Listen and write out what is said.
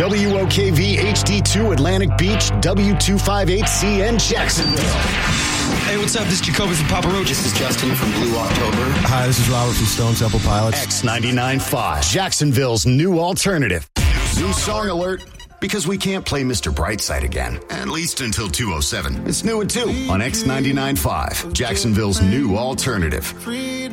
WOKV HD2 Atlantic Beach, W258CN Jacksonville. Hey, what's up? This is Jacoby from Papa Roach. This is Justin from Blue October. Hi, this is Robert from Stone Temple Pilots. X99.5, Jacksonville's new alternative. New song alert, because we can't play Mr. Brightside again, at least until 2:07. It's new at 2 on X99.5, Jacksonville's new alternative.